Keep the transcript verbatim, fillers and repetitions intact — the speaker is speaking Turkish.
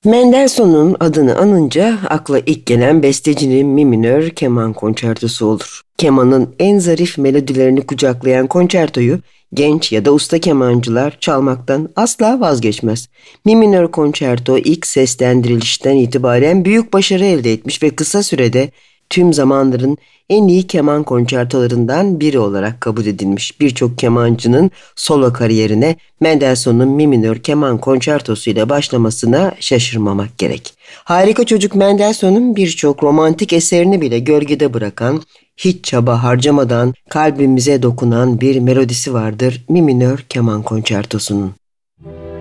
Mendelssohn'un adını anınca akla ilk gelen bestecinin mi minör keman konçertosu olur. Kemanın en zarif melodilerini kucaklayan konçertoyu genç ya da usta kemancılar çalmaktan asla vazgeçmez. Mi minör konçerto ilk seslendirilişten itibaren büyük başarı elde etmiş ve kısa sürede tüm zamanların en iyi keman konçertolarından biri olarak kabul edilmiş. Birçok kemancının solo kariyerine Mendelssohn'un Mi minör keman konçertosu ile başlamasına şaşırmamak gerek. Harika çocuk Mendelssohn'un birçok romantik eserini bile gölgede bırakan, hiç çaba harcamadan kalbimize dokunan bir melodisi vardır Mi minör keman konçertosunun.